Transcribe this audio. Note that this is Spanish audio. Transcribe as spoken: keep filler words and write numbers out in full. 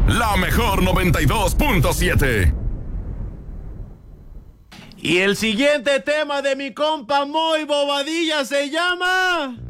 la mejor noventa y dos punto siete. Y el siguiente tema de mi compa Moy Bobadilla se llama...